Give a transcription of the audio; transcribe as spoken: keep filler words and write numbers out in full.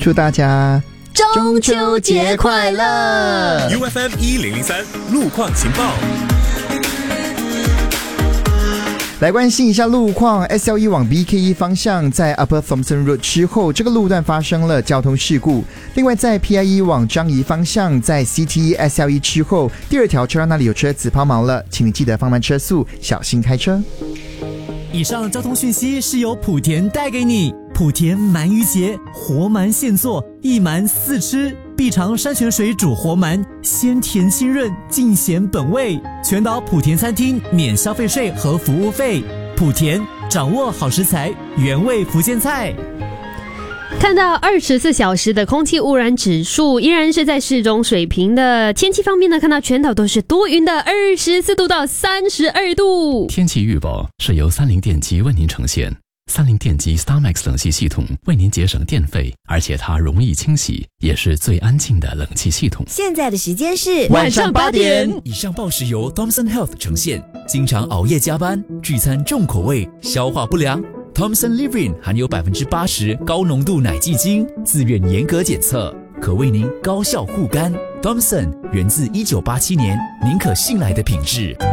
祝大家中秋节快乐 ！U F M 一零零三路况情报。 来关心一下路况 ，S L E 往 B K 一 方向在 Upper Thomson Road 之后，这个路段发生了交通事故。另外，在 P I E 往樟宜方向在 C T E S L E 之后，第二条车道那里有车子抛锚了，请你记得放慢车速，小心开车。 以上交通讯息是由莆田带给你。莆田鳗鱼节，活鳗现做，一鳗四吃，必尝山泉水煮活鳗，鲜甜清润，尽显本味。全岛莆田餐厅免消费税和服务费。莆田掌握好食材，原味福建菜。 看到二十四小时的空气污染指数依然是在适中水平的。天气方面呢，看到全岛都是多云的，二十四度到三十二度。 天气预报是由三菱电机为您呈现。三菱电机 StarMax 冷气系统为您节省电费，而且它容易清洗，也是最安静的冷气系统。 现在的时间是晚上八点。 以上报时由 Thomson Health 呈现。经常熬夜加班、聚餐重口味、消化不良 ，Thomson Livrin 含有百分之八十高浓度奶基精，自愿严格检测，可为您高效护肝。Thomson 源自一九八七年，您可信赖的品质。